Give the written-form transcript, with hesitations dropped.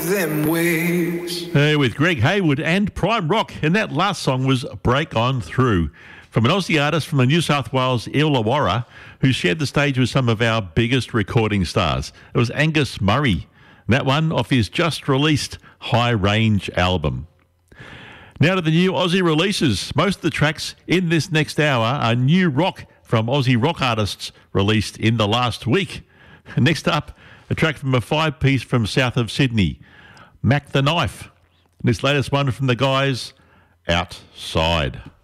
them waves. With Greg Hayward and Prime Rock, and that last song was Break On Through, from an Aussie artist from the New South Wales Illawarra, who shared the stage with some of our biggest recording stars. It was Angus Murray, that one off his just-released High Range album. Now to the new Aussie releases. Most of the tracks in this next hour are new rock from Aussie rock artists released in the last week. Next up, a track from a five-piece from south of Sydney, Mac the Knife. This latest one from the guys, Outside.